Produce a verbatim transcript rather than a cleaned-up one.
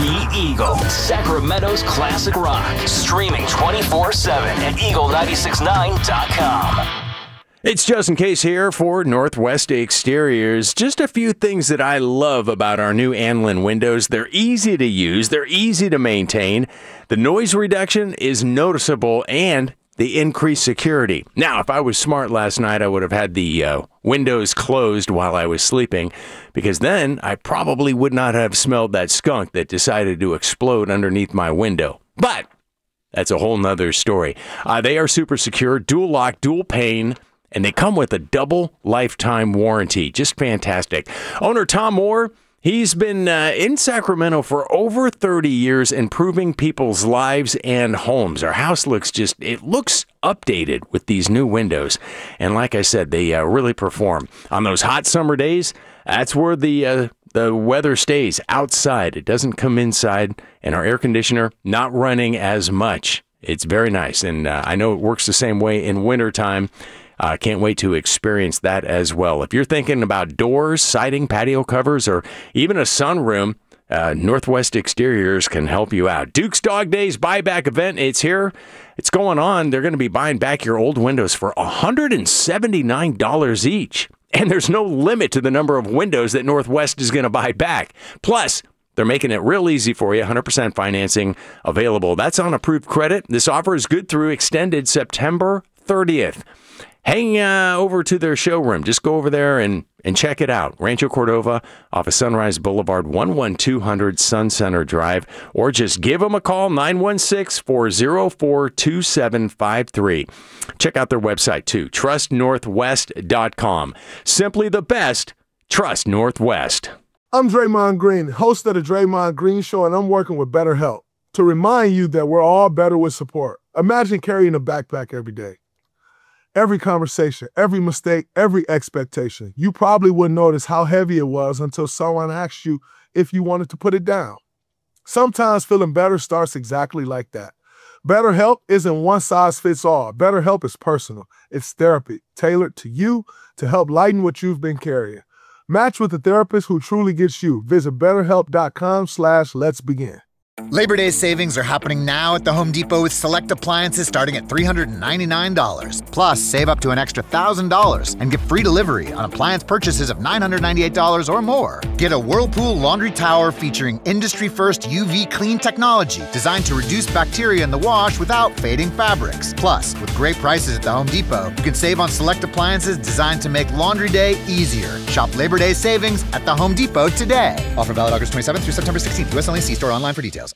The Eagle, Sacramento's classic rock. Streaming twenty-four seven at eagle nine six nine dot com. It's Justin Case here for Northwest Exteriors. Just a few things that I love about our new Anlin windows. They're easy to use. They're easy to maintain. The noise reduction is noticeable, and the increased security. Now, if I was smart last night, I would have had the uh, windows closed while I was sleeping, because then I probably would not have smelled that skunk that decided to explode underneath my window. But that's a whole nother story. Uh, they are super secure, dual lock, dual pane, and they come with a double lifetime warranty. Just fantastic. Owner Tom Moore, he's been uh, in Sacramento for over thirty years, improving people's lives and homes. Our house looks just, it looks updated with these new windows. And like I said, they uh, really perform. On those hot summer days, that's where the uh, the weather stays outside. It doesn't come inside. And our air conditioner not running as much. It's very nice. And uh, I know it works the same way in wintertime. I uh, can't wait to experience that as well. If you're thinking about doors, siding, patio covers, or even a sunroom, uh, Northwest Exteriors can help you out. Duke's Dog Days buyback event, it's here. It's going on. They're going to be buying back your old windows for one hundred seventy-nine dollars each. And there's no limit to the number of windows that Northwest is going to buy back. Plus, they're making it real easy for you, one hundred percent financing available. That's on approved credit. This offer is good through extended September thirtieth. Hang uh, over to their showroom. Just go over there and, and check it out. Rancho Cordova off of Sunrise Boulevard, one one two hundred Sun Center Drive. Or just give them a call, nine one six, four oh four, two seven five three. Check out their website, too, trust northwest dot com. Simply the best. Trust Northwest. I'm Draymond Green, host of the Draymond Green Show, and I'm working with BetterHelp to remind you that we're all better with support. Imagine carrying a backpack every day. Every conversation, every mistake, every expectation. You probably wouldn't notice how heavy it was until someone asked you if you wanted to put it down. Sometimes feeling better starts exactly like that. BetterHelp isn't one size fits all. BetterHelp is personal. It's therapy tailored to you to help lighten what you've been carrying. Match with a therapist who truly gets you. Visit betterhelp.com slash let's begin. Labor Day savings are happening now at the Home Depot with select appliances starting at three hundred ninety-nine dollars. Plus, save up to an extra one thousand dollars and get free delivery on appliance purchases of nine hundred ninety-eight dollars or more. Get a Whirlpool laundry tower featuring industry-first U V clean technology designed to reduce bacteria in the wash without fading fabrics. Plus, with great prices at the Home Depot, you can save on select appliances designed to make laundry day easier. Shop Labor Day savings at the Home Depot today. Offer valid August twenty-seventh through September sixteenth. U S only. See store online for details.